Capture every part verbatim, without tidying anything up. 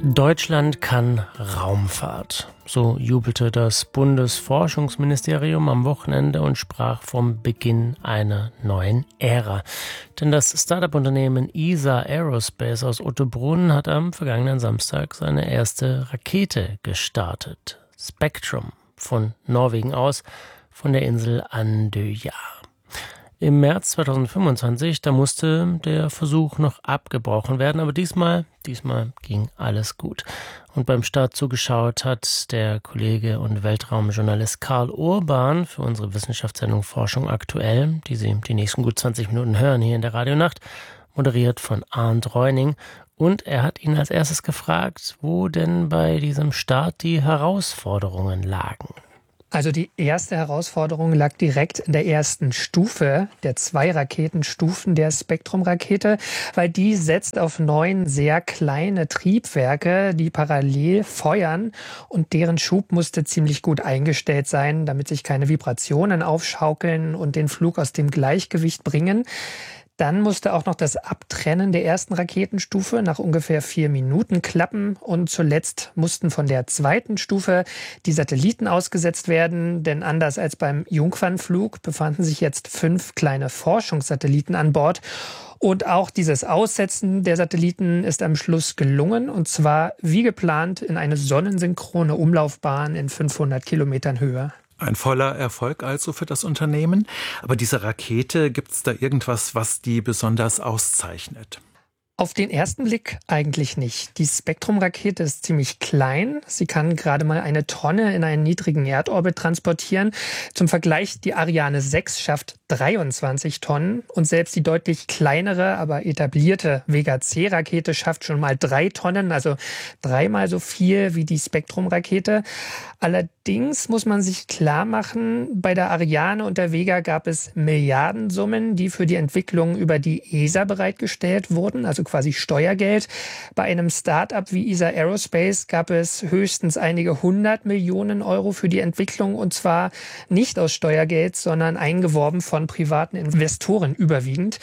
Deutschland kann Raumfahrt. So jubelte das Bundesforschungsministerium am Wochenende und sprach vom Beginn einer neuen Ära. Denn das Start-up-Unternehmen E S A Aerospace aus Ottobrunn hat am vergangenen Samstag seine erste Rakete gestartet. Spectrum von Norwegen aus, von der Insel Andøya. Im März zweitausendfünfundzwanzig, da musste der Versuch noch abgebrochen werden, aber diesmal, diesmal ging alles gut. Und beim Start zugeschaut hat der Kollege und Weltraumjournalist Karl Urban für unsere Wissenschaftssendung Forschung aktuell, die Sie die nächsten gut zwanzig Minuten hören hier in der Radionacht, moderiert von Arndt Reuning. Und er hat ihn als erstes gefragt, wo denn bei diesem Start die Herausforderungen lagen. Also die erste Herausforderung lag direkt in der ersten Stufe der zwei Raketenstufen der Spektrum-Rakete, weil die setzt auf neun sehr kleine Triebwerke, die parallel feuern, und deren Schub musste ziemlich gut eingestellt sein, damit sich keine Vibrationen aufschaukeln und den Flug aus dem Gleichgewicht bringen. Dann musste auch noch das Abtrennen der ersten Raketenstufe nach ungefähr vier Minuten klappen. Und zuletzt mussten von der zweiten Stufe die Satelliten ausgesetzt werden. Denn anders als beim Jungfernflug befanden sich jetzt fünf kleine Forschungssatelliten an Bord. Und auch dieses Aussetzen der Satelliten ist am Schluss gelungen. Und zwar wie geplant in eine sonnensynchrone Umlaufbahn in fünfhundert Kilometern Höhe. Ein voller Erfolg also für das Unternehmen. Aber diese Rakete, gibt es da irgendwas, was die besonders auszeichnet? Auf den ersten Blick eigentlich nicht. Die Spektrum-Rakete ist ziemlich klein. Sie kann gerade mal eine Tonne in einen niedrigen Erdorbit transportieren. Zum Vergleich, die Ariane sechs schafft dreiundzwanzig Tonnen. Und selbst die deutlich kleinere, aber etablierte Vega-C-Rakete schafft schon mal drei Tonnen, also dreimal so viel wie die Spektrum-Rakete. Allerdings muss man sich klar machen, bei der Ariane und der Vega gab es Milliardensummen, die für die Entwicklung über die E S A bereitgestellt wurden, also quasi Steuergeld. Bei einem Start-up wie E S A Aerospace gab es höchstens einige hundert Millionen Euro für die Entwicklung, und zwar nicht aus Steuergeld, sondern eingeworben von privaten Investoren überwiegend.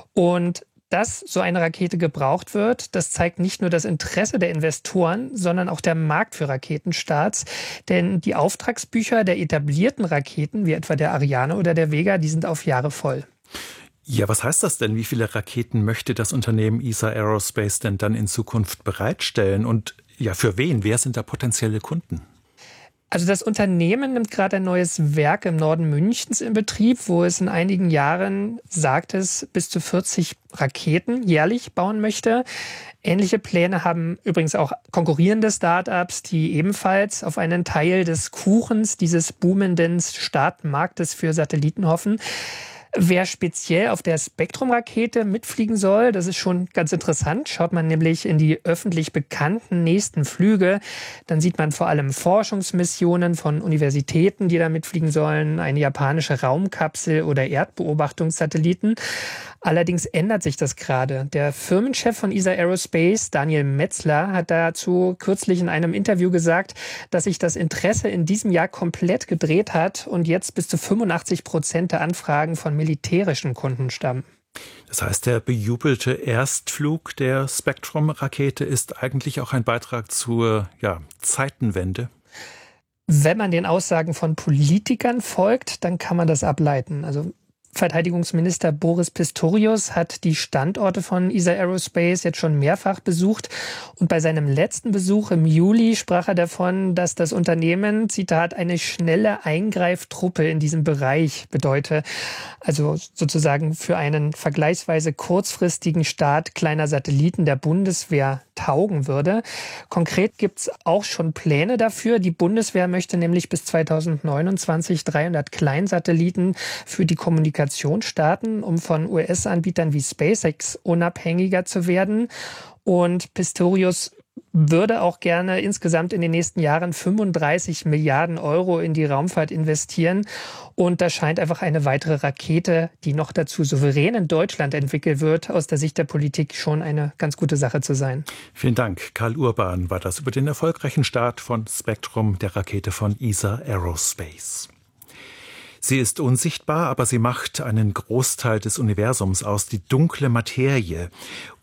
Und dass so eine Rakete gebraucht wird, das zeigt nicht nur das Interesse der Investoren, sondern auch der Markt für Raketenstarts. Denn die Auftragsbücher der etablierten Raketen, wie etwa der Ariane oder der Vega, die sind auf Jahre voll. Ja, was heißt das denn? Wie viele Raketen möchte das Unternehmen E S A Aerospace denn dann in Zukunft bereitstellen? Und ja, für wen? Wer sind da potenzielle Kunden? Also das Unternehmen nimmt gerade ein neues Werk im Norden Münchens in Betrieb, wo es in einigen Jahren, sagt es, bis zu vierzig Raketen jährlich bauen möchte. Ähnliche Pläne haben übrigens auch konkurrierende Start-ups, die ebenfalls auf einen Teil des Kuchens dieses boomenden Startmarktes für Satelliten hoffen. Wer speziell auf der Spektrum-Rakete mitfliegen soll, das ist schon ganz interessant. Schaut man nämlich in die öffentlich bekannten nächsten Flüge, dann sieht man vor allem Forschungsmissionen von Universitäten, die da mitfliegen sollen, eine japanische Raumkapsel oder Erdbeobachtungssatelliten. Allerdings ändert sich das gerade. Der Firmenchef von E S A Aerospace, Daniel Metzler, hat dazu kürzlich in einem Interview gesagt, dass sich das Interesse in diesem Jahr komplett gedreht hat und jetzt bis zu fünfundachtzig Prozent der Anfragen von militärischen Kunden stammen. Das heißt, der bejubelte Erstflug der Spectrum-Rakete ist eigentlich auch ein Beitrag zur ja, Zeitenwende? Wenn man den Aussagen von Politikern folgt, dann kann man das ableiten. Also Verteidigungsminister Boris Pistorius hat die Standorte von E S A Aerospace jetzt schon mehrfach besucht. Und bei seinem letzten Besuch im Juli sprach er davon, dass das Unternehmen, Zitat, eine schnelle Eingreiftruppe in diesem Bereich bedeute. Also sozusagen für einen vergleichsweise kurzfristigen Start kleiner Satelliten der Bundeswehr taugen würde. Konkret gibt es auch schon Pläne dafür. Die Bundeswehr möchte nämlich bis zweitausendneunundzwanzig dreihundert Kleinsatelliten für die Kommunikation starten, um von U S-Anbietern wie SpaceX unabhängiger zu werden. Und Pistorius würde auch gerne insgesamt in den nächsten Jahren fünfunddreißig Milliarden Euro in die Raumfahrt investieren. Und da scheint einfach eine weitere Rakete, die noch dazu souverän in Deutschland entwickelt wird, aus der Sicht der Politik schon eine ganz gute Sache zu sein. Vielen Dank. Karl Urban war das über den erfolgreichen Start von Spectrum, der Rakete von E S A Aerospace. Sie ist unsichtbar, aber sie macht einen Großteil des Universums aus, die dunkle Materie.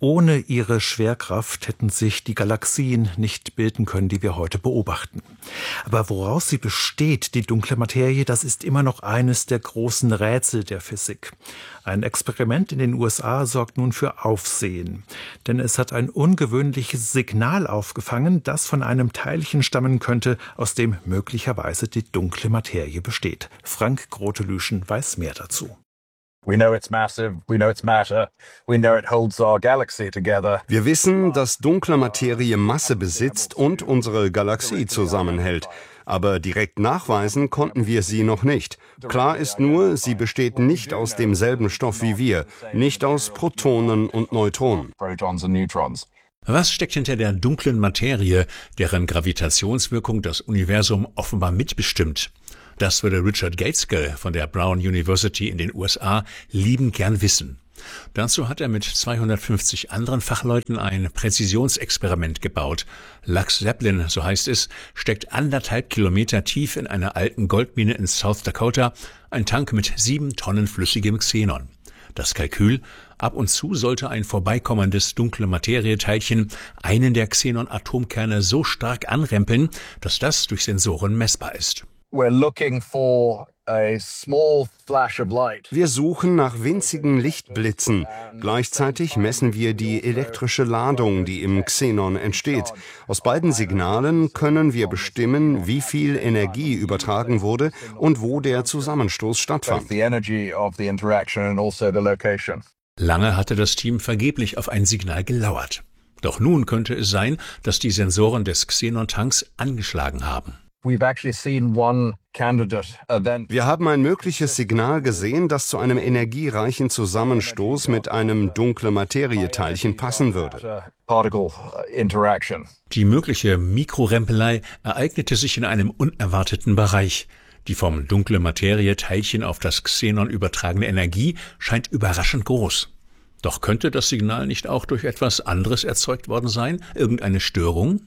Ohne ihre Schwerkraft hätten sich die Galaxien nicht bilden können, die wir heute beobachten. Aber woraus sie besteht, die dunkle Materie, das ist immer noch eines der großen Rätsel der Physik. Ein Experiment in den U S A sorgt nun für Aufsehen. Denn es hat ein ungewöhnliches Signal aufgefangen, das von einem Teilchen stammen könnte, aus dem möglicherweise die dunkle Materie besteht. Frank Grotelüschen weiß mehr dazu. We know it's massive, we know it's matter, we know it holds our galaxy together. Wir wissen, dass dunkle Materie Masse besitzt und unsere Galaxie zusammenhält. Aber direkt nachweisen konnten wir sie noch nicht. Klar ist nur, sie besteht nicht aus demselben Stoff wie wir, nicht aus Protonen und Neutronen. Protons and neutrons. Was steckt hinter der dunklen Materie, deren Gravitationswirkung das Universum offenbar mitbestimmt? Das würde Richard Gateskill von der Brown University in den U S A liebend gern wissen. Dazu hat er mit zweihundertfünfzig anderen Fachleuten ein Präzisionsexperiment gebaut. Lux Zeppelin, so heißt es, steckt anderthalb Kilometer tief in einer alten Goldmine in South Dakota, ein Tank mit sieben Tonnen flüssigem Xenon. Das Kalkül: ab und zu sollte ein vorbeikommendes dunkle Materieteilchen einen der Xenon-Atomkerne so stark anrempeln, dass das durch Sensoren messbar ist. We're looking for a small flash of light. Wir suchen nach winzigen Lichtblitzen. Gleichzeitig messen wir die elektrische Ladung, die im Xenon entsteht. Aus beiden Signalen können wir bestimmen, wie viel Energie übertragen wurde und wo der Zusammenstoß stattfand. The energy of the interaction and also the location. Lange hatte das Team vergeblich auf ein Signal gelauert. Doch nun könnte es sein, dass die Sensoren des Xenon-Tanks angeschlagen haben. We've actually seen one candidate event. Wir haben ein mögliches Signal gesehen, das zu einem energiereichen Zusammenstoß mit einem dunkle Materie-Teilchen passen würde. Particle interaction. Die mögliche Mikrorempelei ereignete sich in einem unerwarteten Bereich. Die vom dunkle Materie-Teilchen auf das Xenon übertragene Energie scheint überraschend groß. Doch könnte das Signal nicht auch durch etwas anderes erzeugt worden sein? Irgendeine Störung?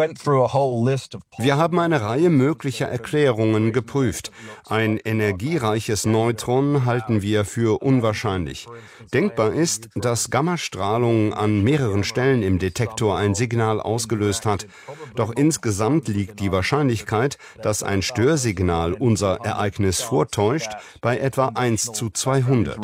Wir haben eine Reihe möglicher Erklärungen geprüft. Ein energiereiches Neutron halten wir für unwahrscheinlich. Denkbar ist, dass Gammastrahlung an mehreren Stellen im Detektor ein Signal ausgelöst hat. Doch insgesamt liegt die Wahrscheinlichkeit, dass ein Störsignal unser Ereignis vortäuscht, bei etwa eins zu zweihundert.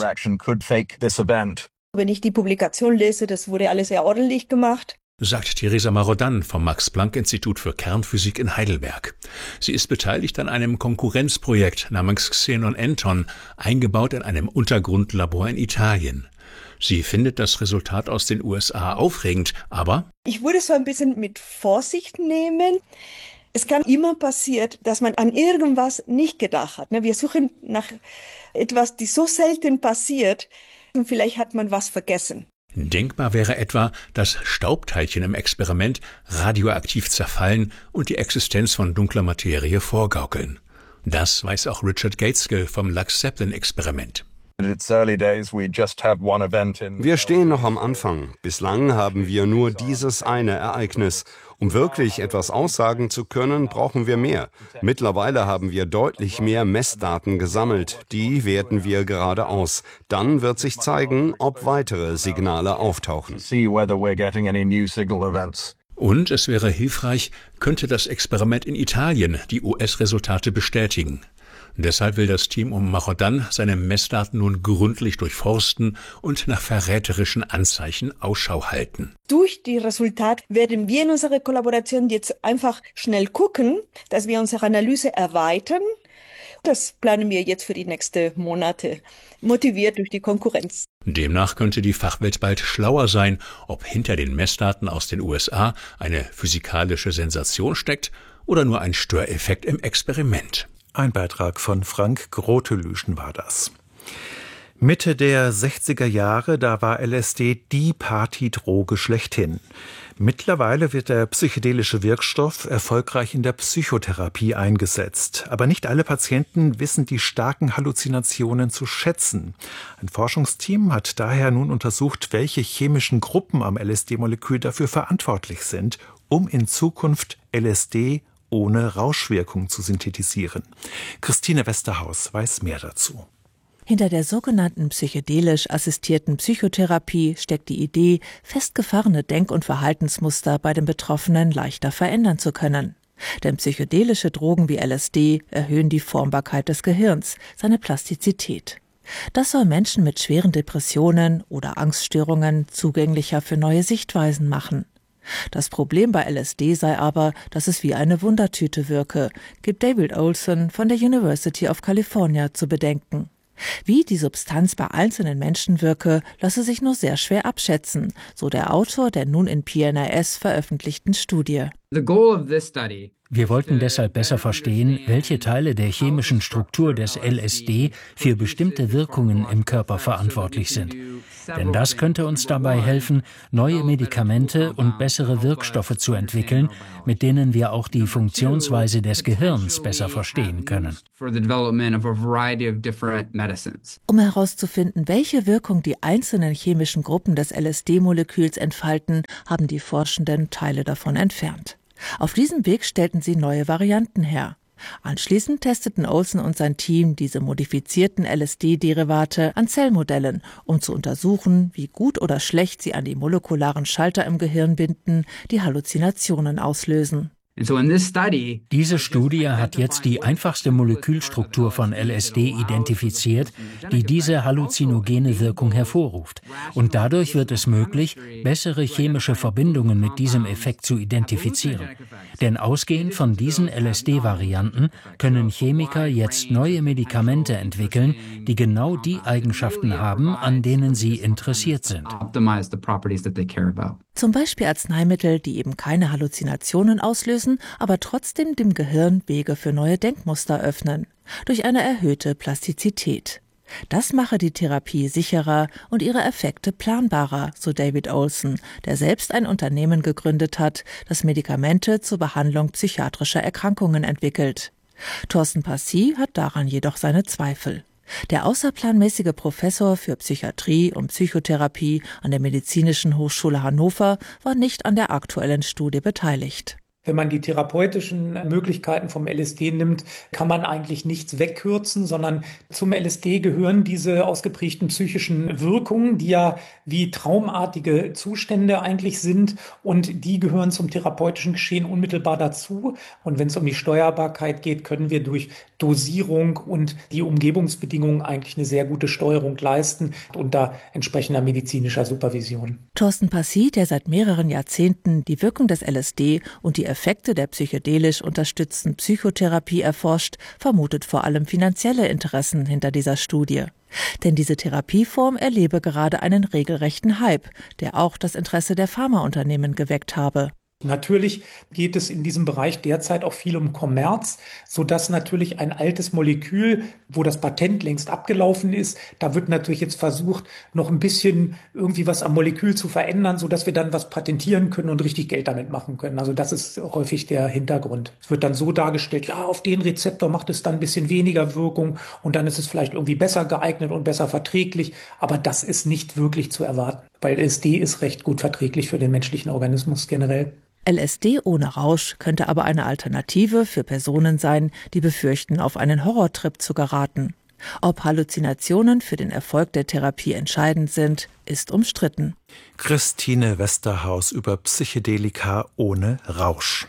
Wenn ich die Publikation lese, das wurde alles sehr ordentlich gemacht. Sagt Theresa Marodan vom Max-Planck-Institut für Kernphysik in Heidelberg. Sie ist beteiligt an einem Konkurrenzprojekt namens Xenon Anton, eingebaut in einem Untergrundlabor in Italien. Sie findet das Resultat aus den U S A aufregend, aber ich würde es so ein bisschen mit Vorsicht nehmen. Es kann immer passieren, dass man an irgendwas nicht gedacht hat. Wir suchen nach etwas, das so selten passiert. Und vielleicht hat man was vergessen. Denkbar wäre etwa, dass Staubteilchen im Experiment radioaktiv zerfallen und die Existenz von dunkler Materie vorgaukeln. Das weiß auch Richard Gateskill vom Lux Zeppelin-Experiment. Wir stehen noch am Anfang. Bislang haben wir nur dieses eine Ereignis. Um wirklich etwas aussagen zu können, brauchen wir mehr. Mittlerweile haben wir deutlich mehr Messdaten gesammelt. Die werten wir gerade aus. Dann wird sich zeigen, ob weitere Signale auftauchen. Und es wäre hilfreich, könnte das Experiment in Italien die U S-Resultate bestätigen. Deshalb will das Team um Marodan seine Messdaten nun gründlich durchforsten und nach verräterischen Anzeichen Ausschau halten. Durch die Resultate werden wir in unserer Kollaboration jetzt einfach schnell gucken, dass wir unsere Analyse erweitern. Das planen wir jetzt für die nächsten Monate, motiviert durch die Konkurrenz. Demnach könnte die Fachwelt bald schlauer sein, ob hinter den Messdaten aus den U S A eine physikalische Sensation steckt oder nur ein Störeffekt im Experiment. Ein Beitrag von Frank Grotelüschen war das. Mitte der sechziger Jahre, da war L S D die Partydroge schlechthin. Mittlerweile wird der psychedelische Wirkstoff erfolgreich in der Psychotherapie eingesetzt. Aber nicht alle Patienten wissen die starken Halluzinationen zu schätzen. Ein Forschungsteam hat daher nun untersucht, welche chemischen Gruppen am L S D-Molekül dafür verantwortlich sind, um in Zukunft L S D ohne Rauschwirkung zu synthetisieren. Christine Westerhaus weiß mehr dazu. Hinter der sogenannten psychedelisch assistierten Psychotherapie steckt die Idee, festgefahrene Denk- und Verhaltensmuster bei den Betroffenen leichter verändern zu können. Denn psychedelische Drogen wie L S D erhöhen die Formbarkeit des Gehirns, seine Plastizität. Das soll Menschen mit schweren Depressionen oder Angststörungen zugänglicher für neue Sichtweisen machen. Das Problem bei L S D sei aber, dass es wie eine Wundertüte wirke, gibt David Olson von der University of California zu bedenken. Wie die Substanz bei einzelnen Menschen wirke, lasse sich nur sehr schwer abschätzen, so der Autor der nun in P N A S veröffentlichten Studie. Wir wollten deshalb besser verstehen, welche Teile der chemischen Struktur des L S D für bestimmte Wirkungen im Körper verantwortlich sind. Denn das könnte uns dabei helfen, neue Medikamente und bessere Wirkstoffe zu entwickeln, mit denen wir auch die Funktionsweise des Gehirns besser verstehen können. Um herauszufinden, welche Wirkung die einzelnen chemischen Gruppen des L S D-Moleküls entfalten, haben die Forschenden Teile davon entfernt. Auf diesem Weg stellten sie neue Varianten her. Anschließend testeten Olson und sein Team diese modifizierten L S D-Derivate an Zellmodellen, um zu untersuchen, wie gut oder schlecht sie an die molekularen Schalter im Gehirn binden, die Halluzinationen auslösen. Diese Studie hat jetzt die einfachste Molekülstruktur von L S D identifiziert, die diese halluzinogene Wirkung hervorruft. Und dadurch wird es möglich, bessere chemische Verbindungen mit diesem Effekt zu identifizieren. Denn ausgehend von diesen L S D-Varianten können Chemiker jetzt neue Medikamente entwickeln, die genau die Eigenschaften haben, an denen sie interessiert sind. Zum Beispiel Arzneimittel, die eben keine Halluzinationen auslösen, aber trotzdem dem Gehirn Wege für neue Denkmuster öffnen, durch eine erhöhte Plastizität. Das mache die Therapie sicherer und ihre Effekte planbarer, so David Olson, der selbst ein Unternehmen gegründet hat, das Medikamente zur Behandlung psychiatrischer Erkrankungen entwickelt. Thorsten Passy hat daran jedoch seine Zweifel. Der außerplanmäßige Professor für Psychiatrie und Psychotherapie an der Medizinischen Hochschule Hannover war nicht an der aktuellen Studie beteiligt. Wenn man die therapeutischen Möglichkeiten vom L S D nimmt, kann man eigentlich nichts wegkürzen, sondern zum L S D gehören diese ausgeprägten psychischen Wirkungen, die ja wie traumartige Zustände eigentlich sind, und die gehören zum therapeutischen Geschehen unmittelbar dazu. Und wenn es um die Steuerbarkeit geht, können wir durch Dosierung und die Umgebungsbedingungen eigentlich eine sehr gute Steuerung leisten unter entsprechender medizinischer Supervision. Thorsten Passy, der seit mehreren Jahrzehnten die Wirkung des L S D und die Effekte der psychedelisch unterstützten Psychotherapie erforscht, vermutet vor allem finanzielle Interessen hinter dieser Studie. Denn diese Therapieform erlebe gerade einen regelrechten Hype, der auch das Interesse der Pharmaunternehmen geweckt habe. Natürlich geht es in diesem Bereich derzeit auch viel um Kommerz, sodass natürlich ein altes Molekül, wo das Patent längst abgelaufen ist, da wird natürlich jetzt versucht, noch ein bisschen irgendwie was am Molekül zu verändern, sodass wir dann was patentieren können und richtig Geld damit machen können. Also das ist häufig der Hintergrund. Es wird dann so dargestellt, ja, auf den Rezeptor macht es dann ein bisschen weniger Wirkung und dann ist es vielleicht irgendwie besser geeignet und besser verträglich, aber das ist nicht wirklich zu erwarten, weil L S D ist recht gut verträglich für den menschlichen Organismus generell. L S D ohne Rausch könnte aber eine Alternative für Personen sein, die befürchten, auf einen Horrortrip zu geraten. Ob Halluzinationen für den Erfolg der Therapie entscheidend sind, ist umstritten. Christine Westerhaus über Psychedelika ohne Rausch.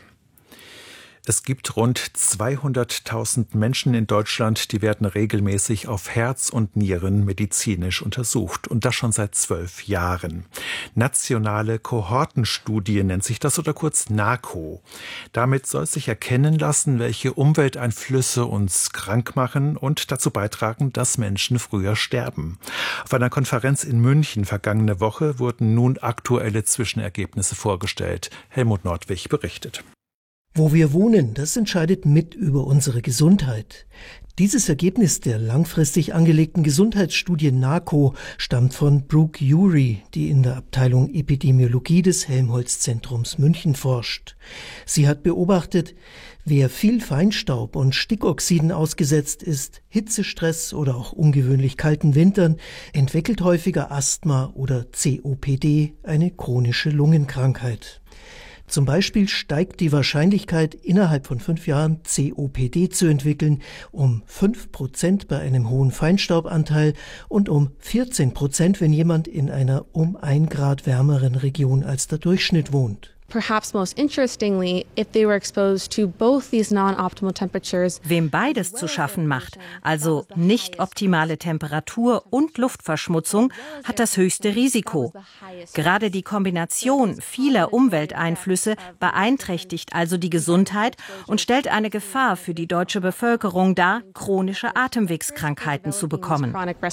Es gibt rund zweihunderttausend Menschen in Deutschland, die werden regelmäßig auf Herz und Nieren medizinisch untersucht. Und das schon seit zwölf Jahren. Nationale Kohortenstudie nennt sich das, oder kurz NAKO. Damit soll sich erkennen lassen, welche Umwelteinflüsse uns krank machen und dazu beitragen, dass Menschen früher sterben. Auf einer Konferenz in München vergangene Woche wurden nun aktuelle Zwischenergebnisse vorgestellt. Helmut Nordwig berichtet. Wo wir wohnen, das entscheidet mit über unsere Gesundheit. Dieses Ergebnis der langfristig angelegten Gesundheitsstudie NAKO stammt von Brooke Urey, die in der Abteilung Epidemiologie des Helmholtz-Zentrums München forscht. Sie hat beobachtet, wer viel Feinstaub und Stickoxiden ausgesetzt ist, Hitzestress oder auch ungewöhnlich kalten Wintern, entwickelt häufiger Asthma oder C O P D, eine chronische Lungenkrankheit. Zum Beispiel steigt die Wahrscheinlichkeit, innerhalb von fünf Jahren C O P D zu entwickeln, um fünf Prozent bei einem hohen Feinstaubanteil und um vierzehn Prozent, wenn jemand in einer um ein Grad wärmeren Region als der Durchschnitt wohnt. Perhaps most interestingly, if they were exposed to both these non-optimal temperatures. Wem beides zu schaffen macht, also nicht optimale Temperatur und Luftverschmutzung, hat das höchste Risiko. Gerade die Kombination vieler Umwelteinflüsse beeinträchtigt also die Gesundheit und stellt eine Gefahr für die deutsche Bevölkerung dar, chronische Atemwegskrankheiten zu bekommen.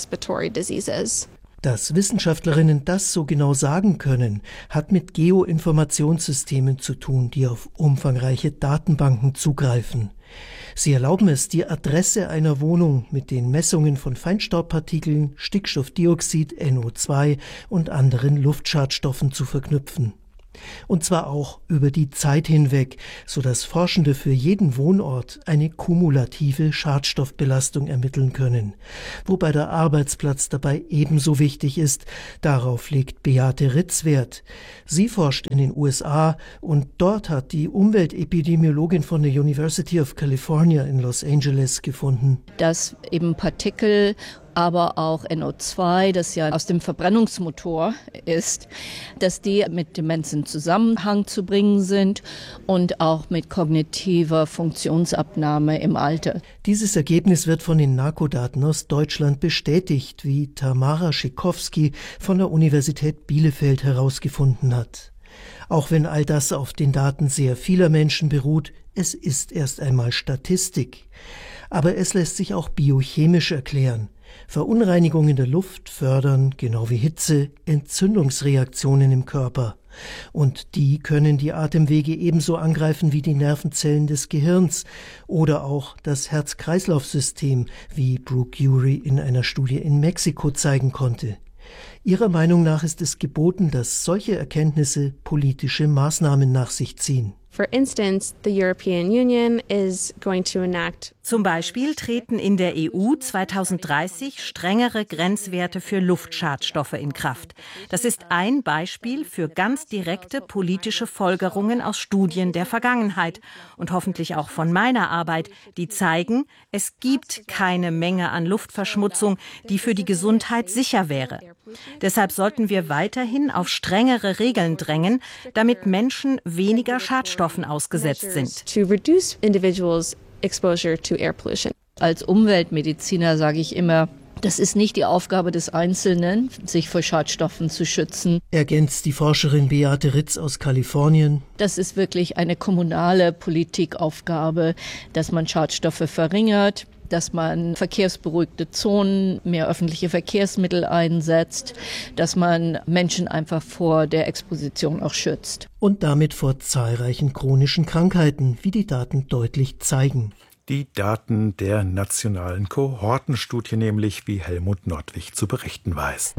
Dass Wissenschaftlerinnen das so genau sagen können, hat mit Geoinformationssystemen zu tun, die auf umfangreiche Datenbanken zugreifen. Sie erlauben es, die Adresse einer Wohnung mit den Messungen von Feinstaubpartikeln, Stickstoffdioxid, N O zwei und anderen Luftschadstoffen zu verknüpfen. Und zwar auch über die Zeit hinweg, sodass Forschende für jeden Wohnort eine kumulative Schadstoffbelastung ermitteln können. Wobei der Arbeitsplatz dabei ebenso wichtig ist, darauf legt Beate Ritz Wert. Sie forscht in den U S A und dort hat die Umweltepidemiologin von der University of California in Los Angeles gefunden, dass eben Partikel, aber auch N O zwei, das ja aus dem Verbrennungsmotor ist, dass die mit Demenz in Zusammenhang zu bringen sind und auch mit kognitiver Funktionsabnahme im Alter. Dieses Ergebnis wird von den NARCO-Daten aus Deutschland bestätigt, wie Tamara Schikowski von der Universität Bielefeld herausgefunden hat. Auch wenn all das auf den Daten sehr vieler Menschen beruht, es ist erst einmal Statistik. Aber es lässt sich auch biochemisch erklären. Verunreinigungen der Luft fördern, genau wie Hitze, Entzündungsreaktionen im Körper. Und die können die Atemwege ebenso angreifen wie die Nervenzellen des Gehirns oder auch das Herz-Kreislauf-System, wie Brooke Ury in einer Studie in Mexiko zeigen konnte. Ihrer Meinung nach ist es geboten, dass solche Erkenntnisse politische Maßnahmen nach sich ziehen. For instance, the European Union is going to enact. Zum Beispiel treten in der E U zweitausenddreißig strengere Grenzwerte für Luftschadstoffe in Kraft. Das ist ein Beispiel für ganz direkte politische Folgerungen aus Studien der Vergangenheit und hoffentlich auch von meiner Arbeit, die zeigen, es gibt keine Menge an Luftverschmutzung, die für die Gesundheit sicher wäre. Deshalb sollten wir weiterhin auf strengere Regeln drängen, damit Menschen weniger Schadstoffe ausgesetzt sind. To reduce individuals' exposure to air pollution. Als Umweltmediziner sage ich immer, das ist nicht die Aufgabe des Einzelnen, sich vor Schadstoffen zu schützen. Ergänzt die Forscherin Beate Ritz aus Kalifornien. Das ist wirklich eine kommunale Politikaufgabe, dass man Schadstoffe verringert, dass man verkehrsberuhigte Zonen, mehr öffentliche Verkehrsmittel einsetzt, dass man Menschen einfach vor der Exposition auch schützt. Und damit vor zahlreichen chronischen Krankheiten, wie die Daten deutlich zeigen. Die Daten der nationalen Kohortenstudie nämlich, wie Helmut Nordwig zu berichten weiß.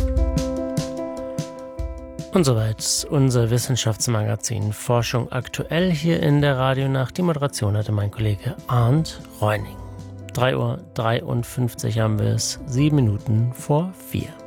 Und soweit unser Wissenschaftsmagazin Forschung aktuell hier in der Radionacht. Die Moderation hatte mein Kollege Arndt Reuning. drei Uhr dreiundfünfzig haben wir es, sieben Minuten vor vier.